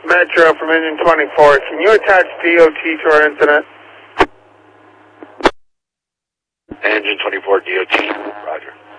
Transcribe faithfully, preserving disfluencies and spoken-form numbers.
Metro from engine twenty-four. Can you attach D O T to our incident? Engine twenty-four D O T, roger.